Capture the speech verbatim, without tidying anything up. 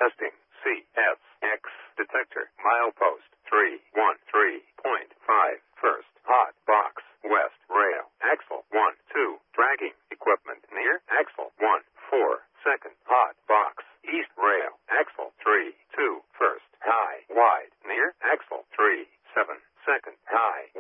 Testing. C S X detector. Milepost three one three point five. First hot box. West rail. Axle one two. Dragging equipment near axle one four. Second hot box. East rail. Axle three two. First high wide near axle three seven. Second high